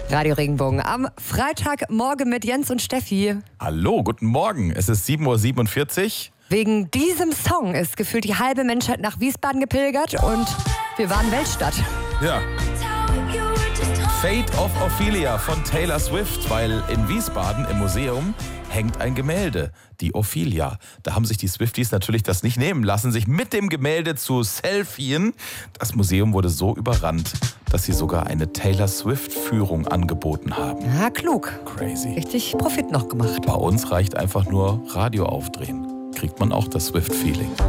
Radio Regenbogen am Freitagmorgen mit Jens und Steffi. Hallo, guten Morgen. Es ist 7:47 Uhr. Wegen diesem Song ist gefühlt die halbe Menschheit nach Wiesbaden gepilgert und wir waren Weltstadt. Ja. Fate of Ophelia von Taylor Swift, weil in Wiesbaden im Museum hängt ein Gemälde, die Ophelia. Da haben sich die Swifties natürlich das nicht nehmen lassen, sich mit dem Gemälde zu selfien. Das Museum wurde so überrannt, dass sie sogar eine Taylor Swift-Führung angeboten haben. Ja, klug. Crazy. Richtig Profit noch gemacht. Bei uns reicht einfach nur Radio aufdrehen. Kriegt man auch das Swift-Feeling.